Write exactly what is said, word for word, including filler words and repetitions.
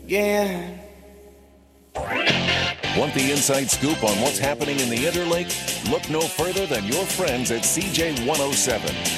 again. Want the inside scoop on what's happening in the Interlake? Look no further than your friends at C J one oh seven.